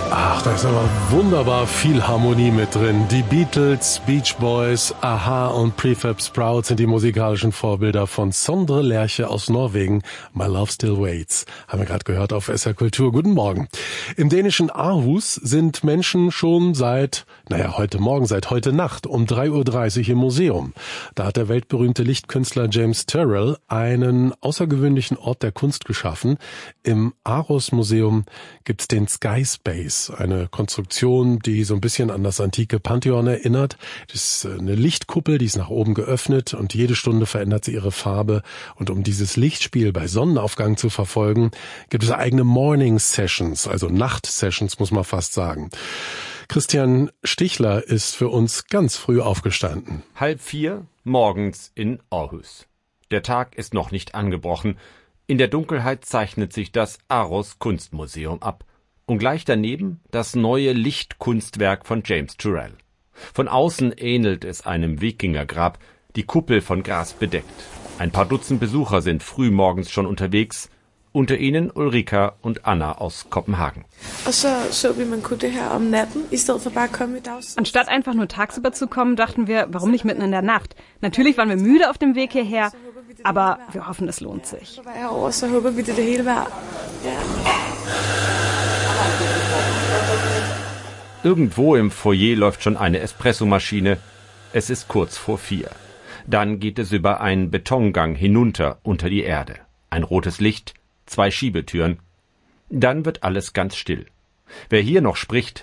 Ach, da ist aber wunderbar viel Harmonie mit drin. Die Beatles, Beach Boys, Aha und Prefab Sprout sind die musikalischen Vorbilder von Sondre Lerche aus Norwegen. My Love Still Waits. Haben wir gerade gehört auf SR Kultur. Guten Morgen. Im dänischen Aarhus sind Menschen schon seit heute Nacht um 3:30 Uhr im Museum. Da hat der weltberühmte Lichtkünstler James Turrell einen außergewöhnlichen Ort der Kunst geschaffen. Im Aarhus Museum gibt's den Sky Space. Eine Konstruktion, die so ein bisschen an das antike Pantheon erinnert. Das ist eine Lichtkuppel, die ist nach oben geöffnet und jede Stunde verändert sie ihre Farbe. Und um dieses Lichtspiel bei Sonnenaufgang zu verfolgen, gibt es eigene Morning Sessions, also Nacht-Sessions, muss man fast sagen. Christian Stichler ist für uns ganz früh aufgestanden. 3:30 morgens in Aarhus. Der Tag ist noch nicht angebrochen. In der Dunkelheit zeichnet sich das Aarhus Kunstmuseum ab. Und gleich daneben das neue Lichtkunstwerk von James Turrell. Von außen ähnelt es einem Wikingergrab, die Kuppel von Gras bedeckt. Ein paar Dutzend Besucher sind früh morgens schon unterwegs, unter ihnen Ulrika und Anna aus Kopenhagen. Anstatt einfach nur tagsüber zu kommen, dachten wir, warum nicht mitten in der Nacht? Natürlich waren wir müde auf dem Weg hierher, aber wir hoffen, es lohnt sich. Irgendwo im Foyer läuft schon eine Espressomaschine. Es ist kurz vor 4. Dann geht es über einen Betongang hinunter unter die Erde. Ein rotes Licht, 2 Schiebetüren. Dann wird alles ganz still. Wer hier noch spricht,